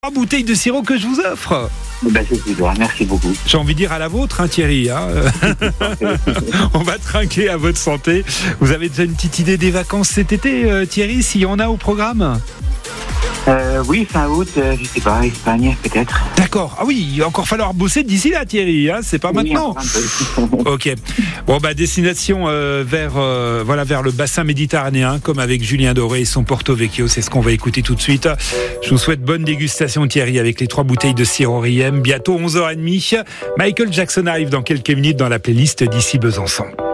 3 bouteilles de sirop que je vous offre. C'est super, merci beaucoup. J'ai envie de dire à la vôtre, Thierry. On va trinquer à votre santé. Vous avez déjà une petite idée des vacances cet été, Thierry, s'il y en a au programme ? Oui, fin août, je sais pas, Espagne peut-être. D'accord. Ah oui, il va encore falloir bosser d'ici là, Thierry. C'est pas maintenant. Ok. Bon, destination vers le bassin méditerranéen, comme avec Julien Doré et son Porto Vecchio. C'est ce qu'on va écouter tout de suite. Je vous souhaite bonne dégustation, Thierry, avec les 3 bouteilles de sirop Riem. Bientôt 11h30. Michael Jackson arrive dans quelques minutes dans la playlist d'ici Besançon.